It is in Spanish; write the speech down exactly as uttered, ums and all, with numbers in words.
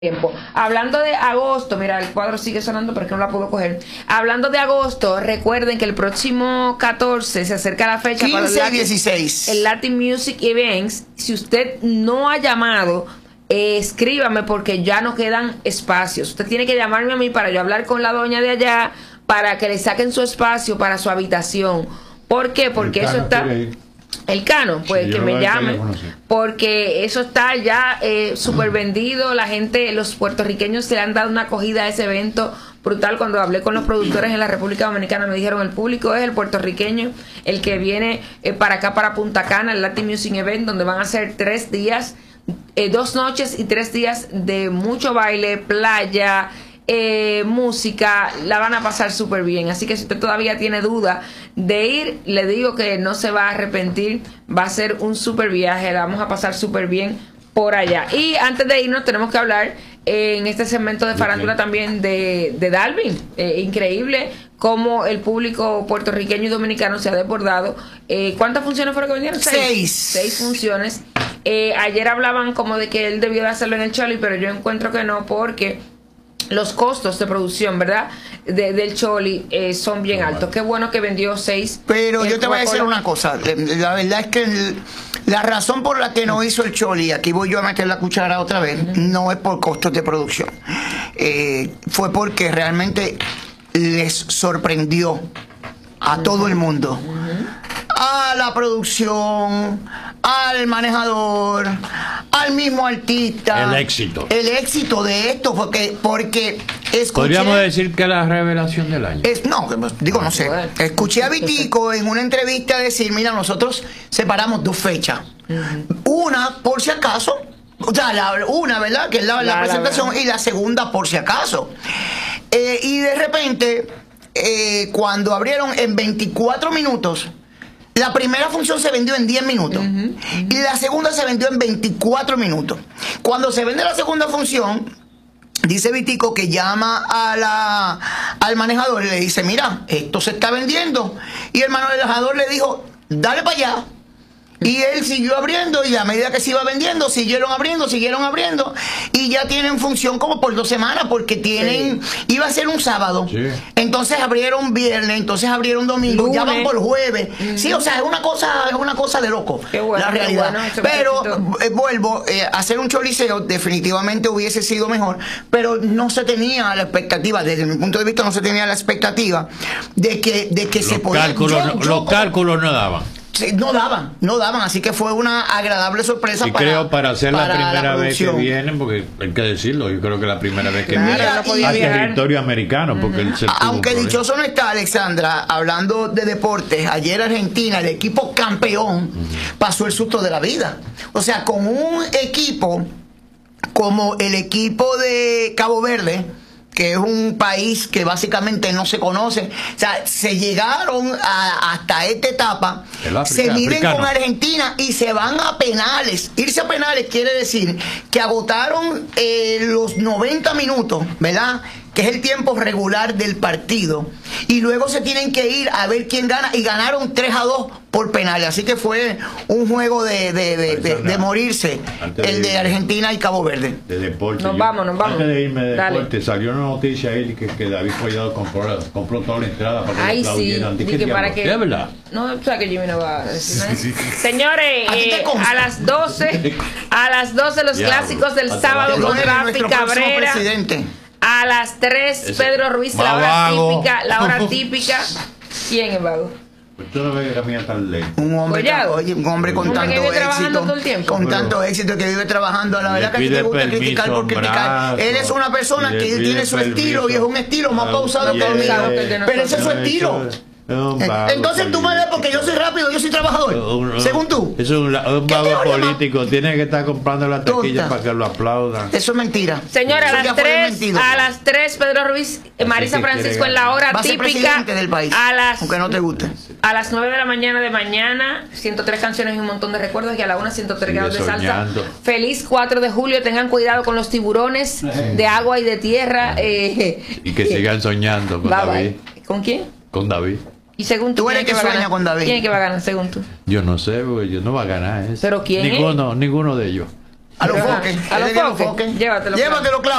tiempo. Hablando de agosto, mira, el cuadro sigue sonando pero es que no la puedo coger. Hablando de agosto, recuerden que el próximo catorce se acerca la fecha para el Latin, dieciséis. el Latin Music Events. Si usted no ha llamado, eh, escríbame porque ya no quedan espacios. Usted tiene que llamarme a mí para yo hablar con la doña de allá para que le saquen su espacio para su habitación. ¿Por qué? Porque eso está... El Cano, pues sí, que me llame, porque eso está ya eh, súper vendido. La gente, los puertorriqueños se le han dado una acogida a ese evento brutal. Cuando hablé con los productores en la República Dominicana me dijeron, el público es el puertorriqueño, el que viene eh, para acá, para Punta Cana, el Latin Music Event, donde van a ser tres días, eh, dos noches y tres días de mucho baile, playa, Eh, música, la van a pasar súper bien. Así que si usted todavía tiene duda de ir, le digo que no se va a arrepentir. Va a ser un súper viaje, la vamos a pasar súper bien por allá. Y antes de irnos tenemos que hablar eh, en este segmento de farándula también de, de Dalvin. Eh, increíble cómo el público puertorriqueño y dominicano se ha desbordado. Eh, ¿Cuántas funciones fueron que vendieron? Seis. Seis funciones. Eh, ayer hablaban como de que él debió de hacerlo en el Choli, pero yo encuentro que no, porque los costos de producción, ¿verdad? De, del Choli eh, son bien altos. Qué bueno que vendió seis. Pero yo te voy a decir una cosa. La verdad es que el, la razón por la que no hizo el Choli, aquí voy yo a meter la cuchara otra vez, uh-huh. no es por costos de producción. Eh, fue porque realmente les sorprendió a uh-huh. todo el mundo. Uh-huh. A la producción, al manejador, al mismo artista. El éxito. El éxito de esto, porque, porque escuché... Podríamos decir que la revelación del año. Es, no, digo, no sé. Escuché a Vitico en una entrevista decir, mira, nosotros separamos dos fechas. Uh-huh. Una, por si acaso, o sea, la, una, ¿verdad? Que es la, la, la presentación, la y la segunda, por si acaso. Eh, y de repente, eh, cuando abrieron en veinticuatro minutos... La primera función se vendió en diez minutos uh-huh, uh-huh. y la segunda se vendió en veinticuatro minutos. Cuando se vende la segunda función, dice Vitico que llama a la, al manejador y le dice, mira, esto se está vendiendo. Y el manejador le dijo, dale para allá. Y él siguió abriendo y a medida que se iba vendiendo, siguieron abriendo, siguieron abriendo y ya tienen función como por dos semanas porque tienen, sí. iba a ser un sábado, sí. entonces abrieron viernes, entonces abrieron domingo, lunes. Ya van por jueves, mm. sí, o sea, es una cosa, es una cosa de loco, bueno, la realidad. Bueno, pero eh, vuelvo, eh, hacer un choliseo definitivamente hubiese sido mejor, pero no se tenía la expectativa, desde mi punto de vista no se tenía la expectativa de que, de que los se podía. Cálculos, yo, no, yo, los cálculos no daban. Sí, no daban, no daban, así que fue una agradable sorpresa. Y para, creo para ser para la primera la vez que vienen, porque hay que decirlo, yo creo que la primera vez que vienen a territorio americano, porque uh-huh. aunque dichoso no está, Alexandra, hablando de deportes, ayer Argentina, el equipo campeón, uh-huh. pasó el susto de la vida. O sea, con un equipo como el equipo de Cabo Verde, que es un país que básicamente no se conoce, o sea, se llegaron a, hasta esta etapa, África, se miden africano. Con Argentina y se van a penales. Irse a penales quiere decir que agotaron eh, los noventa minutos, ¿verdad?, que es el tiempo regular del partido, y luego se tienen que ir a ver quién gana, y ganaron tres a dos por penales, así que fue un juego de, de, de, de, de morirse, antes el de, de Argentina y Cabo Verde. De deporte. Nos yo, vamos, nos vamos. Antes de irme de Dale. deporte, salió una noticia ahí que, que David Collado compró, compró toda la entrada para que Ay, lo aplaudieran. Sí, que para que... ¿Es verdad? No, o sea que Jimmy no va a decir nada. Sí, sí. Señores, eh, a las doce, a las doce los Diablo. Clásicos del Hasta sábado con Rafi Cabrera. Presidente. A las tres, Ese, Pedro Ruiz, la hora vago. típica, la hora típica. ¿Quién es vago? Pues tú no ves que la mía tan lejos. Un hombre, oye, un hombre con un tanto que vive éxito, todo el tiempo. con tanto éxito que vive trabajando. La verdad que a ti te gusta criticar por criticar. Él es una persona que tiene su estilo y es un estilo más pausado que el mío. Pero ese es su estilo. Entonces tú me ves porque yo soy rápido, yo soy trabajador. Un, según tú. Es un, un vago político. Tiene que estar comprando las taquillas para que lo aplaudan. Eso es mentira. Señora, a las tres, a las tres, Pedro Ruiz, Marisa Francisco en la hora típica. Del país, a las, aunque no te guste. A las nueve de la mañana de mañana, ciento tres canciones y un montón de recuerdos. Y a la una, ciento tres grados de salsa. Feliz cuatro de julio. Tengan cuidado con los tiburones de agua y de tierra. Eh, y que sigan soñando con bye David. Bye. ¿Con quién? Con David. Y según tú, tú eres que sueña con David. ¿Quién es que va a ganar según tú? Yo no sé, porque yo no va a ganar eso. ¿Pero quién ninguno, es? Ninguno de ellos. A los foques. A los foques. Llévatelo. Llévatelo, Claudio.